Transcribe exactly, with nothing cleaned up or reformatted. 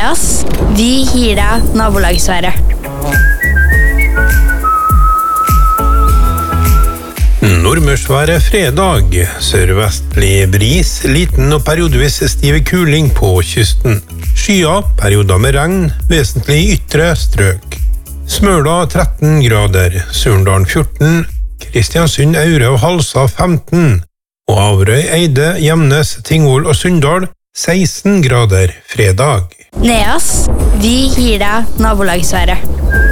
Neas, vi gir deg nabolagsværet. Nordmørsværet fredag. Sørvestlig bris, liten og periodevis stiv kuling på kysten. Skyer, perioder med regn, vesentlig ytre strøk. Smøla tretten grader, Surndalen fjorten, Kristiansund, Aure og Halsa femten, og Averøy, Eide, Gjemnes, Tingvoll og Sunndal seksten grader fredag. Neas, vi gir deg nabolagsværet.